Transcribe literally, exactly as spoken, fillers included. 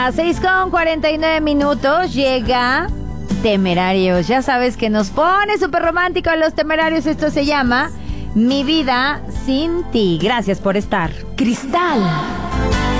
A seis con cuarenta y nueve minutos llega Temerarios. Ya sabes que nos pone súper romántico los Temerarios. Esto se llama Mi Vida Sin Ti. Gracias por estar. Cristal